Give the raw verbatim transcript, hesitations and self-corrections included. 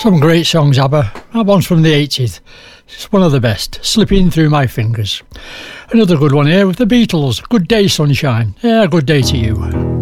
Some great songs, ABBA. That one's from the eighties. It's one of the best. Slipping Through My Fingers. Another good one here with the Beatles. Good Day, Sunshine. Yeah, good day to you.